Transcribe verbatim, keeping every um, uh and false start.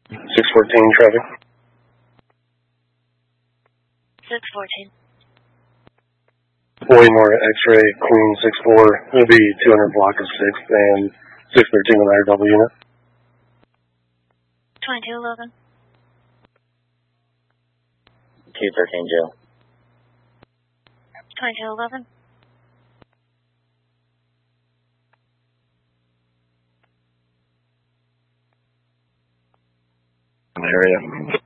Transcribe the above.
six fourteen traffic. six fourteen. Williamore X-ray, Queen six four. It'll be two hundred block of sixth and six thirteen with our double unit. twenty-two eleven. two thirteen, Jill. twenty-two eleven. Area.